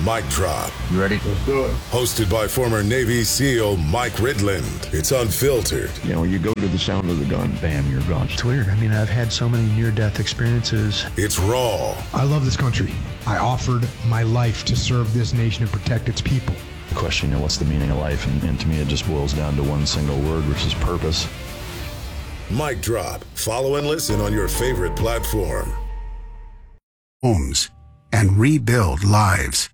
Mic Drop. You ready? Let's do it. Hosted by former Navy SEAL Mike Ridland. It's unfiltered. You know, you go to the sound of the gun, bam, you're gone. It's weird. I mean, I've had so many near-death experiences. It's raw. I love this country. I offered my life to serve this nation and protect its people. The question, you know, what's the meaning of life? And to me, it just boils down to one single word, which is purpose. Mic Drop. Follow and listen on your favorite platform. Homes and rebuild lives.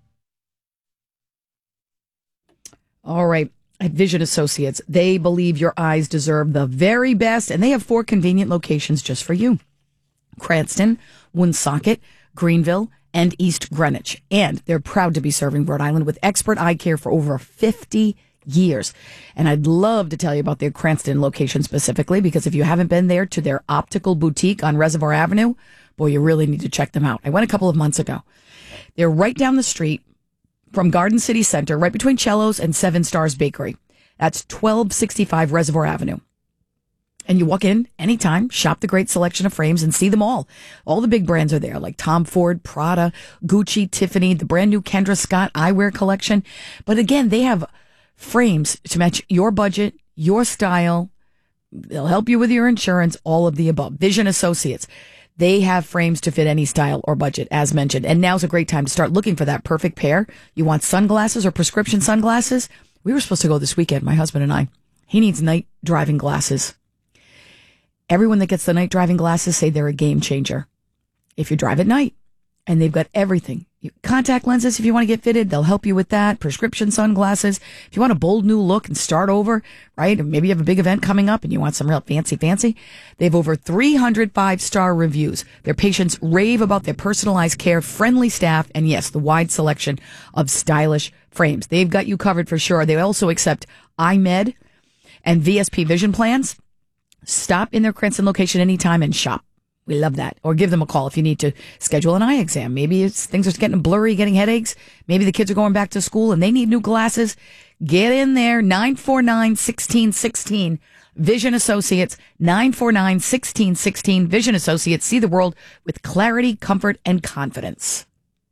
All right. At Vision Associates, they believe your eyes deserve the very best, and they have 4 convenient locations just for you. Cranston, Woonsocket, Greenville, and East Greenwich. And they're proud to be serving Rhode Island with expert eye care for over 50 years. And I'd love to tell you about their Cranston location specifically, because if you haven't been there to their optical boutique on Reservoir Avenue, boy, you really need to check them out. I went a couple of months ago. They're right down the street from Garden City Center, right between Cello's and Seven Stars Bakery. That's 1265 Reservoir Avenue. And you walk in anytime, shop the great selection of frames and see them all. All the big brands are there, like Tom Ford, Prada, Gucci, Tiffany, the brand new Kendra Scott eyewear collection. But again, they have frames to match your budget, your style. They'll help you with your insurance, all of the above. Vision Associates. They have frames to fit any style or budget, as mentioned. And now's a great time to start looking for that perfect pair. You want sunglasses or prescription sunglasses? We were supposed to go this weekend, my husband and I. He needs night driving glasses. Everyone that gets the night driving glasses say they're a game changer. If you drive at night, and they've got everything. Contact lenses, if you want to get fitted, they'll help you with that. Prescription sunglasses. If you want a bold new look and start over, right? Maybe you have a big event coming up and you want some real fancy. They have over 300 5-star reviews. Their patients rave about their personalized care, friendly staff, and yes, the wide selection of stylish frames. They've got you covered for sure. They also accept iMed and VSP vision plans. Stop in their Cranston location anytime and shop. We love that. Or give them a call if you need to schedule an eye exam. Maybe things are getting blurry, getting headaches. Maybe the kids are going back to school and they need new glasses. Get in there, 949-1616. Vision Associates, 949-1616. Vision Associates, see the world with clarity, comfort, and confidence.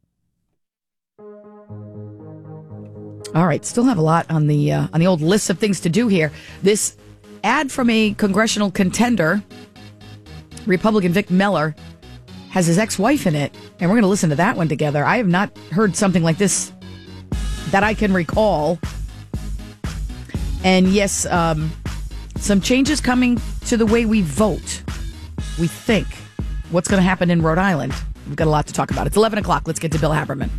All right, still have a lot on the old list of things to do here. This ad from a congressional contender, Republican Vic Miller, has his ex-wife in it, and we're going to listen to that one together. I have not heard something like this that I can recall. And yes, some changes coming to the way we vote. We think. What's going to happen in Rhode Island? We've got a lot to talk about. It's 11 o'clock. Let's get to Bill Haberman.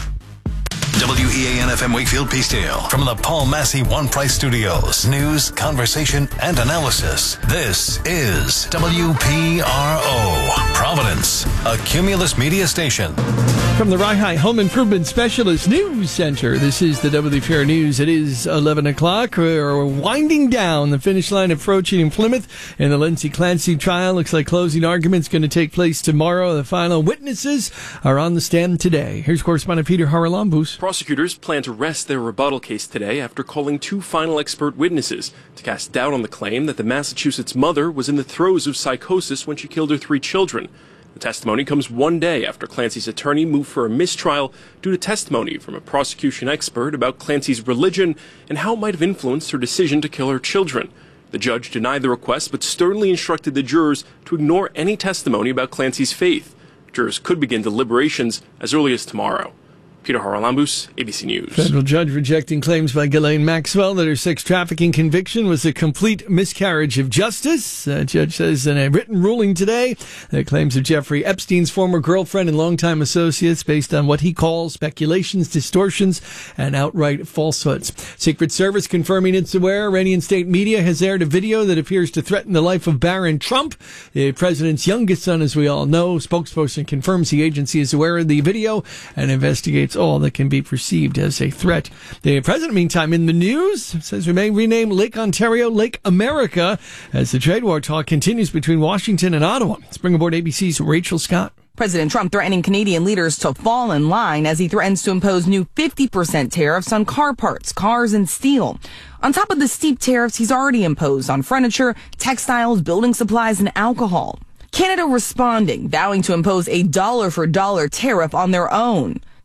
WEAN-FM Wakefield Peacedale from the Paul Massey One Price Studios. News, conversation, and analysis. This is WPRO, Providence, a Cumulus media station. From the Rye Home Improvement Specialist News Center, this is the WPRO News. It is 11 o'clock. We're winding down the finish line approaching in Plymouth in the Lindsay Clancy trial. Looks like closing arguments going to take place tomorrow. The final witnesses are on the stand today. Here's correspondent Peter Haralambous. Prosecutors plan to rest their rebuttal case today after calling 2 final expert witnesses to cast doubt on the claim that the Massachusetts mother was in the throes of psychosis when she killed her 3 children. The testimony comes one day after Clancy's attorney moved for a mistrial due to testimony from a prosecution expert about Clancy's religion and how it might have influenced her decision to kill her children. The judge denied the request but sternly instructed the jurors to ignore any testimony about Clancy's faith. Jurors could begin deliberations as early as tomorrow. Peter Haralambous, ABC News. Federal judge rejecting claims by Ghislaine Maxwell that her sex trafficking conviction was a complete miscarriage of justice. The judge says in a written ruling today that claims of Jeffrey Epstein's former girlfriend and longtime associates based on what he calls speculations, distortions, and outright falsehoods. Secret Service confirming it's aware. Iranian state media has aired a video that appears to threaten the life of Barron Trump, the president's youngest son, as we all know. Spokesperson confirms the agency is aware of the video and investigates all that can be perceived as a threat. The president, meantime, in the news, says we may rename Lake Ontario Lake America as the trade war talk continues between Washington and Ottawa. Let's bring aboard ABC's Rachel Scott. President Trump threatening Canadian leaders to fall in line as he threatens to impose new 50% tariffs on car parts, cars, and steel. On top of the steep tariffs he's already imposed on furniture, textiles, building supplies, and alcohol. Canada responding, vowing to impose a dollar-for-dollar tariff on their own.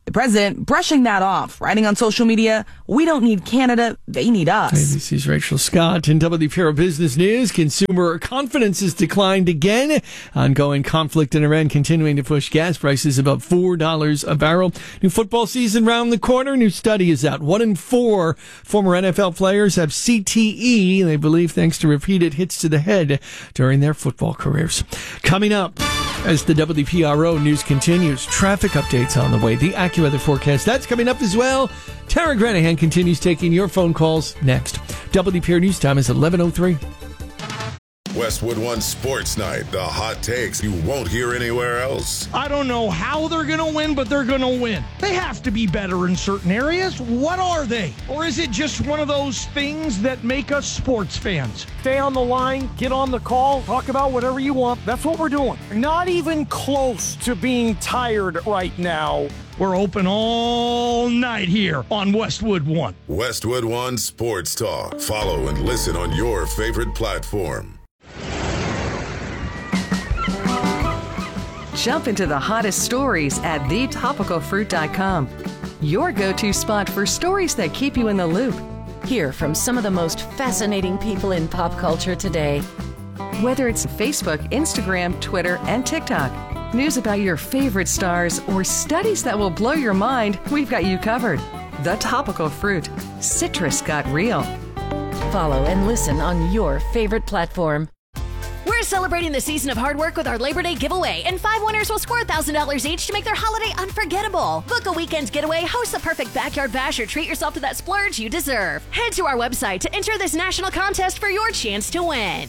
The president brushing that off, writing on social media, "We don't need Canada, they need us." ABC's Rachel Scott. In WPRO Business News, consumer confidence has declined again. Ongoing conflict in Iran continuing to push gas prices above $4 a barrel. New football season round the corner. New study is out. 1 in 4 former NFL players have CTE, they believe, thanks to repeated hits to the head during their football careers. Coming up, as the WPRO news continues, traffic updates on the way. The AccuWeather forecast, that's coming up as well. Tara Granahan continues taking your phone calls next. WPRO News Time is 11:03. Westwood One Sports Night. The hot takes you won't hear anywhere else. I don't know how they're going to win, but they're going to win. They have to be better in certain areas. What are they? Or is it just one of those things that make us sports fans? Stay on the line, get on the call, talk about whatever you want. That's what we're doing. Not even close to being tired right now. We're open all night here on Westwood One. Westwood One Sports Talk. Follow and listen on your favorite platform. Jump into the hottest stories at thetopicalfruit.com. Your go-to spot for stories that keep you in the loop. Hear from some of the most fascinating people in pop culture today. Whether it's Facebook, Instagram, Twitter, and TikTok, news about your favorite stars, or studies that will blow your mind, we've got you covered. The Topical Fruit. Citrus got real. Follow and listen on your favorite platform. We're celebrating the season of hard work with our Labor Day giveaway, and 5 winners will score $1,000 each to make their holiday unforgettable. Book a weekend's getaway, host the perfect backyard bash, or treat yourself to that splurge you deserve. Head to our website to enter this national contest for your chance to win.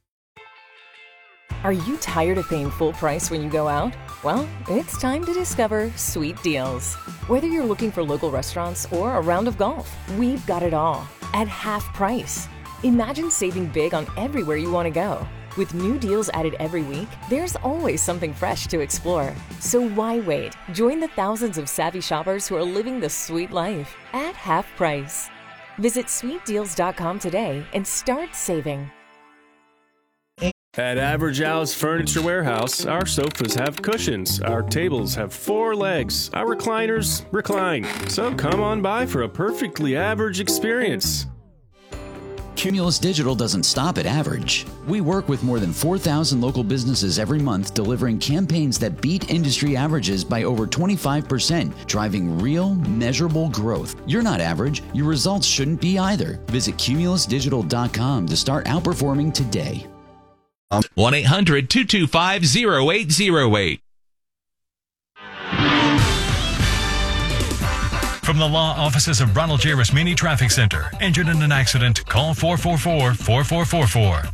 Are you tired of paying full price when you go out? Well, it's time to discover Sweet Deals. Whether you're looking for local restaurants or a round of golf, we've got it all at half price. Imagine saving big on everywhere you want to go. With new deals added every week, there's always something fresh to explore. So why wait? Join the thousands of savvy shoppers who are living the sweet life at half price. Visit sweetdeals.com today and start saving. At Average Al's Furniture Warehouse, our sofas have cushions, our tables have 4 legs, our recliners recline. So come on by for a perfectly average experience. Cumulus Digital doesn't stop at average. We work with more than 4,000 local businesses every month, delivering campaigns that beat industry averages by over 25%, driving real, measurable growth. You're not average. Your results shouldn't be either. Visit cumulusdigital.com to start outperforming today. 1-800-225-0808. From the law offices of Ronald J. Rasmini Traffic Center. Injured in an accident? Call 444-4444.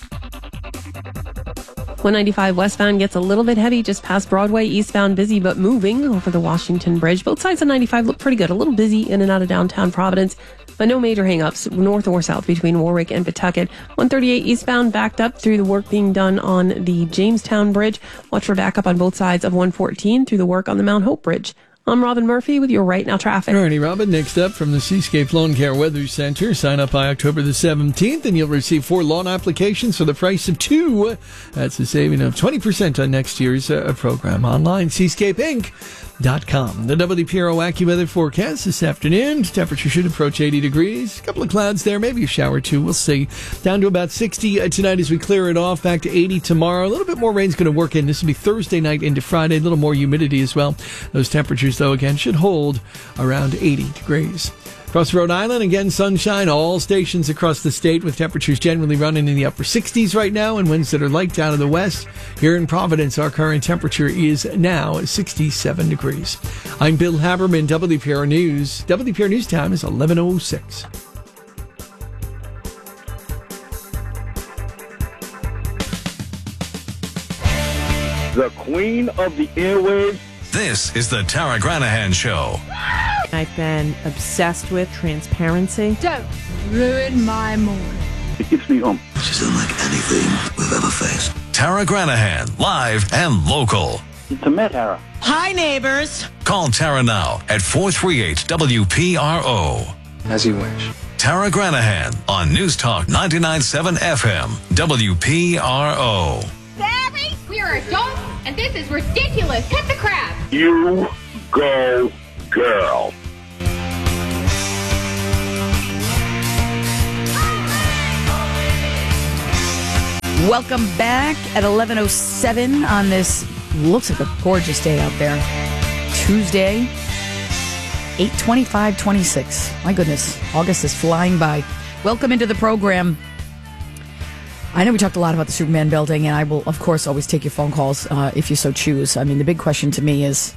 195 westbound gets a little bit heavy just past Broadway. Eastbound busy but moving over the Washington Bridge. Both sides of 95 look pretty good. A little busy in and out of downtown Providence, but no major hangups north or south between Warwick and Pawtucket. 138 eastbound backed up through the work being done on the Jamestown Bridge. Watch for backup on both sides of 114 through the work on the Mount Hope Bridge. I'm Robin Murphy with your Right Now traffic. Alrighty, Robin. Next up from the Seascape Lawn Care Weather Center. Sign up by October the 17th and you'll receive 4 lawn applications for the price of 2. That's a saving of 20% on next year's program. Online, seascapeinc.com. The WPRO AccuWeather forecast this afternoon. Temperature should approach 80 degrees. A couple of clouds there, maybe a shower or two. We'll see. Down to about 60 tonight as we clear it off. Back to 80 tomorrow. A little bit more rain's going to work in. This will be Thursday night into Friday. A little more humidity as well. Those temperatures, though, again, should hold around 80 degrees. Across Rhode Island, again, sunshine. All stations across the state with temperatures generally running in the upper 60s right now, and winds that are light down in the west. Here in Providence, our current temperature is now 67 degrees. I'm Bill Haberman, WPR News. WPR News time is 11:06. The queen of the airwaves. This is the Tara Granahan Show. I've been obsessed with transparency. Don't ruin my morning. It gives me hump. She's unlike anything we've ever faced. Tara Granahan, live and local. It's a met, Tara. Hi, neighbors. Call Tara now at 438-WPRO. As you wish. Tara Granahan on News Talk 99.7 FM, WPRO. Barry, we are adults, and this is ridiculous. Cut the crap. You go Welcome back at 11:07 on this, looks like a gorgeous day out there. Tuesday, 8/25/26. My goodness, August is flying by. Welcome into the program. I know we talked a lot about the Superman building, and I will, of course, always take your phone calls if you so choose. I mean, the big question to me is,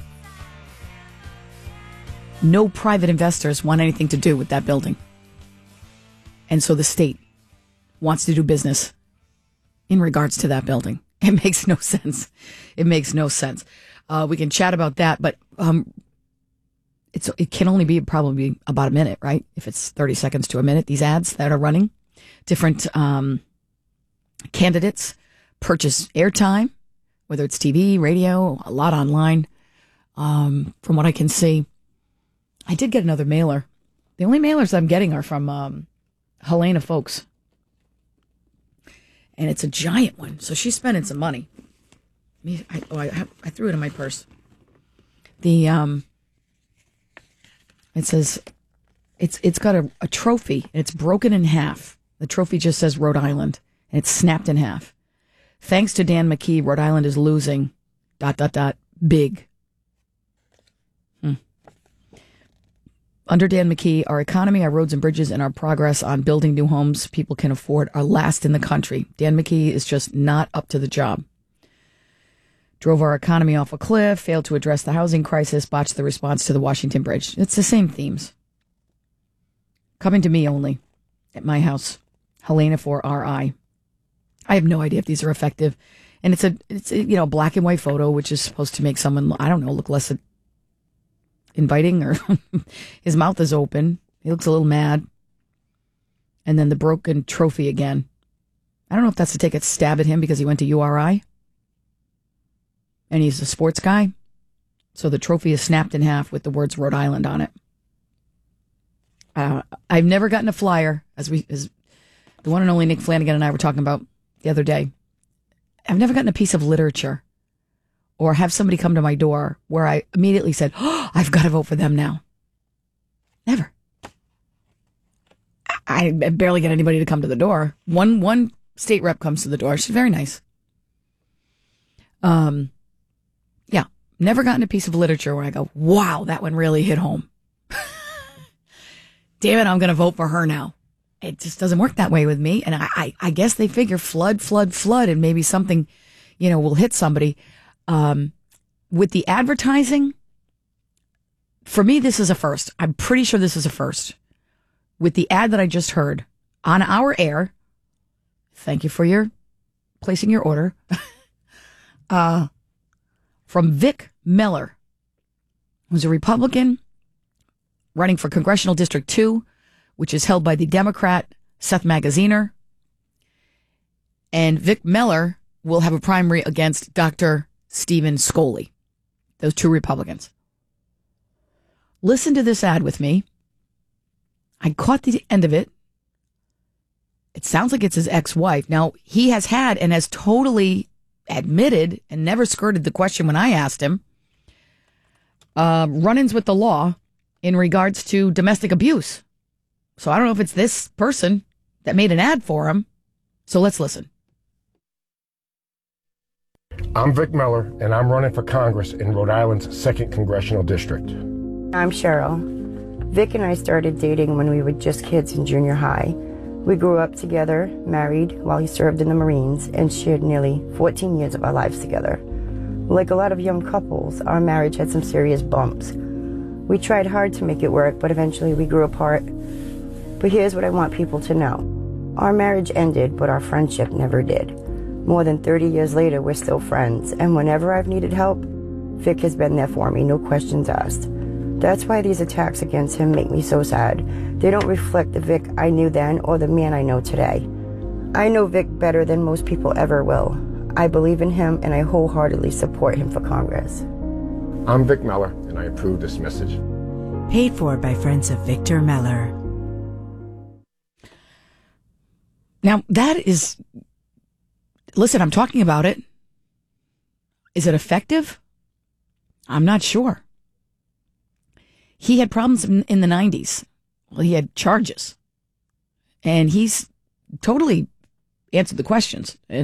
no private investors want anything to do with that building. And so the state wants to do business in regards to that building. It makes no sense. It makes no sense. We can chat about that, but it can only be probably about a minute, right? If it's 30 seconds to a minute, these ads that are running, different candidates purchase airtime, whether it's TV, radio, a lot online. From what I can see, I did get another mailer. The only mailers I'm getting are from Helena Folks. And it's a giant one, so she's spending some money. I threw it in my purse. It says it's got a trophy, and it's broken in half. The trophy just says Rhode Island, and it's snapped in half. Thanks to Dan McKee, Rhode Island is losing ... big. Under Dan McKee, our economy, our roads and bridges, and our progress on building new homes people can afford are last in the country. Dan McKee is just not up to the job. Drove our economy off a cliff, failed to address the housing crisis, botched the response to the Washington Bridge. It's the same themes. Coming to me only at my house, Helena for RI. I have no idea if these are effective. And it's a black and white photo, which is supposed to make someone, I don't know, look less inviting, or his mouth is open. He looks a little mad. And then the broken trophy again. I don't know if that's to take a stab at him because he went to URI. And he's a sports guy. So the trophy is snapped in half with the words Rhode Island on it. I've never gotten a flyer, as the one and only Nick Flanagan and I were talking about the other day. I've never gotten a piece of literature or have somebody come to my door where I immediately said, "Oh, I've got to vote for them now." Never. I barely get anybody to come to the door. One state rep comes to the door. She's very nice. Yeah, never gotten a piece of literature where I go, "Wow, that one really hit home." Damn it, I'm going to vote for her now. It just doesn't work that way with me. And I guess they figure flood, and maybe something, will hit somebody. With the advertising, for me, this is a first. I'm pretty sure this is a first. With the ad that I just heard on our air, thank you for placing your order, from Vic Miller, who's a Republican running for Congressional District 2, which is held by the Democrat Seth Magaziner. And Vic Miller will have a primary against Dr. Stephen Scoley, those two Republicans. Listen to this ad with me. I caught the end of it. It sounds like it's his ex-wife. Now, he has had and has totally admitted and never skirted the question when I asked him, run-ins with the law in regards to domestic abuse. So I don't know if it's this person that made an ad for him. So let's listen. I'm Vic Miller, and I'm running for Congress in Rhode Island's 2nd Congressional District. I'm Cheryl. Vic and I started dating when we were just kids in junior high. We grew up together, married while he served in the Marines, and shared nearly 14 years of our lives together. Like a lot of young couples, our marriage had some serious bumps. We tried hard to make it work, but eventually we grew apart. But here's what I want people to know. Our marriage ended, but our friendship never did. More than 30 years later, we're still friends, and whenever I've needed help, Vic has been there for me, no questions asked. That's why these attacks against him make me so sad. They don't reflect the Vic I knew then or the man I know today. I know Vic better than most people ever will. I believe in him, and I wholeheartedly support him for Congress. I'm Vic Miller, and I approve this message. Paid for by friends of Victor Miller. Now, that is... Listen, I'm talking about it. Is it effective? I'm not sure. He had problems in the 90s. Well, he had charges. And he's totally answered the questions.